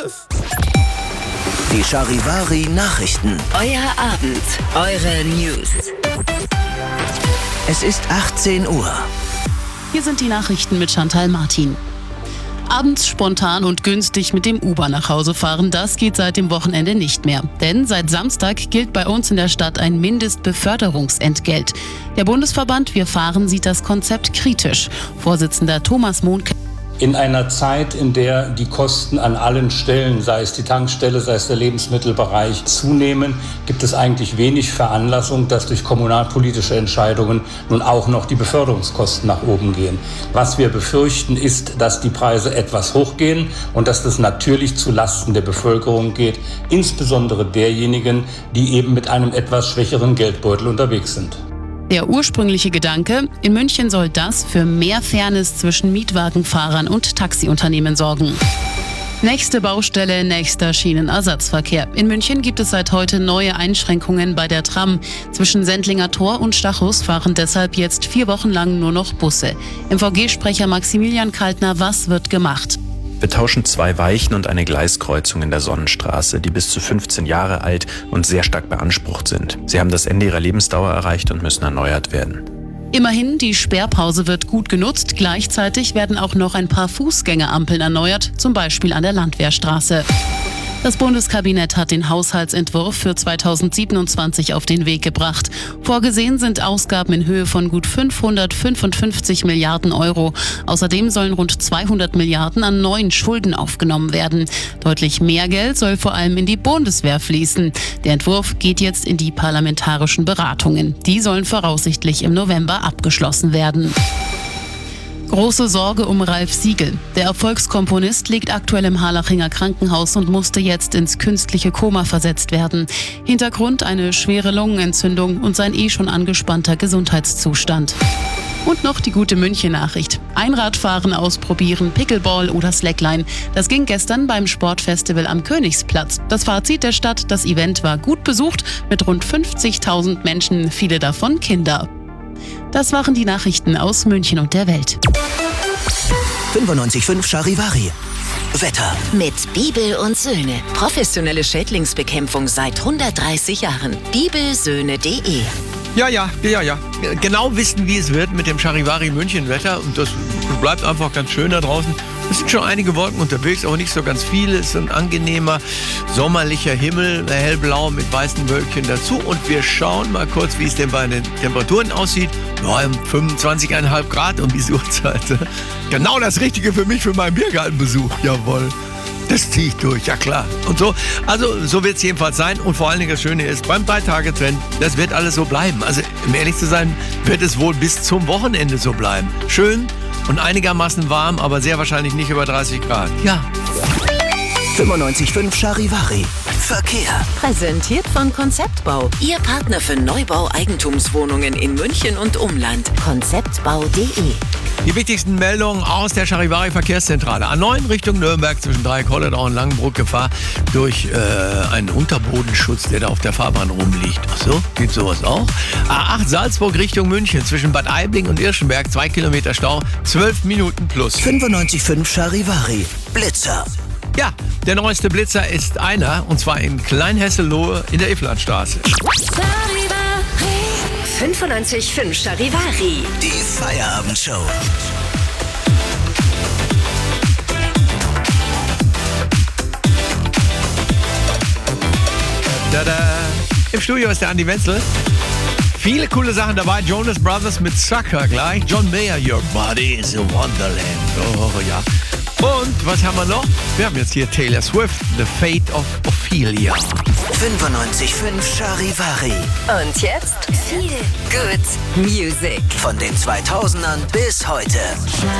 Die Charivari Nachrichten. Euer Abend, eure News. Es ist 18 Uhr. Hier sind die Nachrichten mit Chantal Martin. Abends spontan und günstig mit dem Uber nach Hause fahren, das geht seit dem Wochenende nicht mehr. Denn seit Samstag gilt bei uns in der Stadt ein Mindestbeförderungsentgelt. Der Bundesverband Wir fahren sieht das Konzept kritisch. Vorsitzender Thomas Mohnke: In einer Zeit, in der die Kosten an allen Stellen, sei es die Tankstelle, sei es der Lebensmittelbereich, zunehmen, gibt es eigentlich wenig Veranlassung, dass durch kommunalpolitische Entscheidungen nun auch noch die Beförderungskosten nach oben gehen. Was wir befürchten, ist, dass die Preise etwas hochgehen und dass das natürlich zu Lasten der Bevölkerung geht, insbesondere derjenigen, die eben mit einem etwas schwächeren Geldbeutel unterwegs sind. Der ursprüngliche Gedanke: in München soll das für mehr Fairness zwischen Mietwagenfahrern und Taxiunternehmen sorgen. Nächste Baustelle, nächster Schienenersatzverkehr. In München gibt es seit heute neue Einschränkungen bei der Tram. Zwischen Sendlinger Tor und Stachus fahren deshalb jetzt 4 Wochen lang nur noch Busse. MVG-Sprecher Maximilian Kaltner: was wird gemacht? Wir tauschen 2 Weichen und eine Gleiskreuzung in der Sonnenstraße, die bis zu 15 Jahre alt und sehr stark beansprucht sind. Sie haben das Ende ihrer Lebensdauer erreicht und müssen erneuert werden. Immerhin, die Sperrpause wird gut genutzt. Gleichzeitig werden auch noch ein paar Fußgängerampeln erneuert, zum Beispiel an der Landwehrstraße. Das Bundeskabinett hat den Haushaltsentwurf für 2027 auf den Weg gebracht. Vorgesehen sind Ausgaben in Höhe von gut 555 Milliarden Euro. Außerdem sollen rund 200 Milliarden an neuen Schulden aufgenommen werden. Deutlich mehr Geld soll vor allem in die Bundeswehr fließen. Der Entwurf geht jetzt in die parlamentarischen Beratungen. Die sollen voraussichtlich im November abgeschlossen werden. Große Sorge um Ralf Siegel. Der Erfolgskomponist liegt aktuell im Harlachinger Krankenhaus und musste jetzt ins künstliche Koma versetzt werden. Hintergrund: eine schwere Lungenentzündung und sein schon angespannter Gesundheitszustand. Und noch die gute München-Nachricht. Einradfahren ausprobieren, Pickleball oder Slackline. Das ging gestern beim Sportfestival am Königsplatz. Das Fazit der Stadt: das Event war gut besucht mit rund 50.000 Menschen, viele davon Kinder. Das waren die Nachrichten aus München und der Welt. 95.5 Charivari. Wetter. Mit Bibel und Söhne. Professionelle Schädlingsbekämpfung seit 130 Jahren. Bibelsöhne.de. Ja. Genau wissen, wie es wird mit dem Charivari München Wetter. Und das bleibt einfach ganz schön da draußen. Es sind schon einige Wolken unterwegs, aber nicht so ganz viele. Es ist ein angenehmer sommerlicher Himmel, hellblau mit weißen Wölkchen dazu. Und wir schauen mal kurz, wie es denn bei den Temperaturen aussieht. Ja, 25,5 Grad um diese Uhrzeit. Genau das Richtige für mich für meinen Biergartenbesuch. Jawohl. Das ziehe ich durch, ja klar. Und so, also so wird es jedenfalls sein. Und vor allen Dingen das Schöne ist, beim 3-Tage-Trend, das wird alles so bleiben. Also um ehrlich zu sein, wird es wohl bis zum Wochenende so bleiben. Schön und einigermaßen warm, aber sehr wahrscheinlich nicht über 30 Grad. Ja. 95.5 Charivari. Verkehr. Präsentiert von Konzeptbau. Ihr Partner für Neubau-Eigentumswohnungen in München und Umland. Konzeptbau.de. Die wichtigsten Meldungen aus der Charivari Verkehrszentrale. A9 Richtung Nürnberg zwischen Dreieck-Holledau und Langenbruck, Gefahr durch einen Unterbodenschutz, der da auf der Fahrbahn rumliegt. Ach so, geht sowas auch? A8 Salzburg Richtung München zwischen Bad Aibling und Irschenberg, 2 Kilometer Stau, 12 Minuten plus. 95.5 Charivari. Blitzer. Ja, der neueste Blitzer ist einer, und zwar in Kleinhesselohe in der Ifflandstraße. 95.5 Charivari. Die Feierabendshow. Tada! Im Studio ist der Andi Wenzel. Viele coole Sachen dabei. Jonas Brothers mit Sucker gleich. John Mayer, Your Body is a Wonderland. Oh ja. Und was haben wir noch? Wir haben jetzt hier Taylor Swift, The Fate of Ophelia. 95.5 Charivari. Und jetzt viel Good Music. Von den 2000ern bis heute.